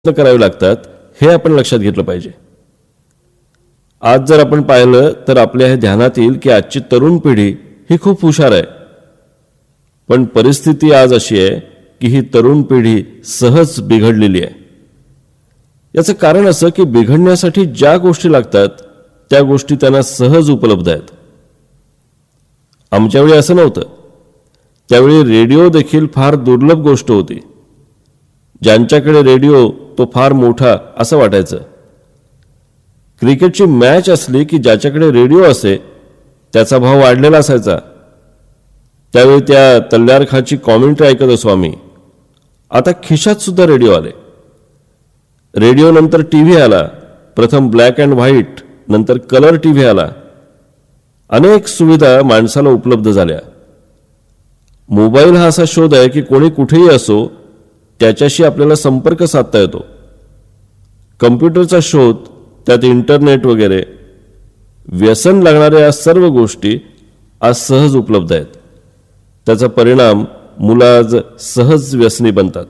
करावे लागतात हे आपण लक्षात घेतलं पाहिजे. आज जर आपण पाहिलं तर आपल्या हे ध्यानात येईल की आजची तरुण पिढी ही खूप हुशार आहे, पण परिस्थिती आज अशी आहे की ही तरुण पिढी सहज बिघडलेली आहे. याचं कारण असं की बिघडण्यासाठी ज्या गोष्टी लागतात त्या गोष्टी त्यांना सहज उपलब्ध आहेत. आमच्या वेळी असं नव्हतं. त्यावेळी रेडिओ देखील फार दुर्लभ गोष्ट होती. ज्यांच्याकडे रेडिओ तो फार मोठा असं वाटायचं. क्रिकेटची मॅच असली की ज्याच्याकडे रेडिओ असे त्याचा भाव वाढलेला असायचा. त्यावेळी त्या तल्लार खाची कॉमेंट्री ऐकत असो आम्ही. आता खिशात सुद्धा रेडिओ आले. रेडिओ नंतर टीव्ही आला. प्रथम ब्लॅक अँड व्हाईट, नंतर कलर टीव्ही आला. अनेक सुविधा माणसाला उपलब्ध झाल्या. मोबाईल हा असा शोध आहे की कोणी कुठेही असो त्याच्याशी आपल्याला संपर्क साधता येतो. कम्प्युटरचा शोध, त्यात इंटरनेट वगैरे, व्यसन लागणाऱ्या या सर्व गोष्टी आज सहज उपलब्ध आहेत. त्याचा परिणाम मुलं आज सहज व्यसनी बनतात.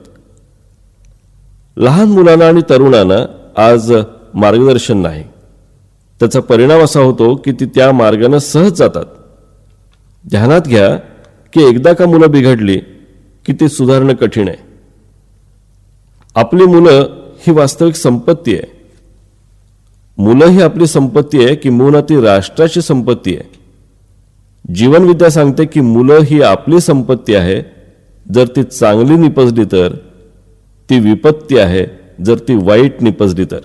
लहान मुलांना आणि तरुणांना आज मार्गदर्शन नाही. त्याचा परिणाम असा होतो की ती त्या मार्गाने सहज जातात. ध्यानात घ्या की एकदा का मुलं बिघडली की ती सुधारणं कठीण आहे. आपली मुलं ही वास्तविक संपत्ती आहे. मुलं ही आपली संपत्ती आहे किंबहुना ती राष्ट्राची संपत्ती आहे. जीवनविद्या सांगते की मुलं ही आपली संपत्ती आहे जर ती चांगली निपजली तर, ती विपत्ती आहे जर ती वाईट निपजली तर.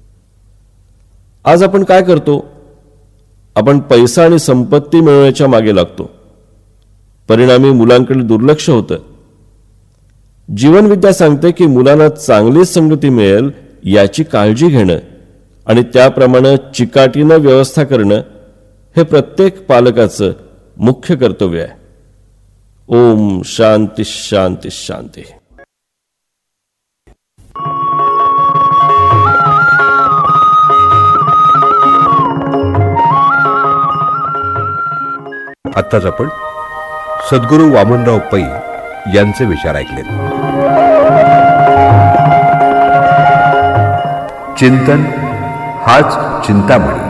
आज आपण काय करतो? आपण पैसा आणि संपत्ती मिळवण्याच्या मागे लागतो. परिणामी मुलांकडे दुर्लक्ष होतं. जीवनविद्या सांगते की मुलांना चांगली संगती मिळेल याची काळजी घेणं आणि त्याप्रमाणे चिकाटीनं व्यवस्था करणं हे प्रत्येक पालकाचं मुख्य कर्तव्य आहे. ओम शांती शांती शांती. आत्ताच आपण सद्गुरू वामनराव पै यांचे विचार ऐकले. चिंतन हाच चिंतामणी.